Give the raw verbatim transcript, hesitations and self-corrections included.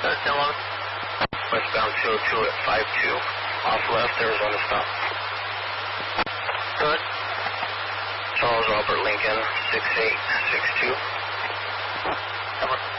thirteen eleven. Westbound two oh two at five two. Off left, Arizona stop. Good. Charles Robert Lincoln, six eight six two. Over.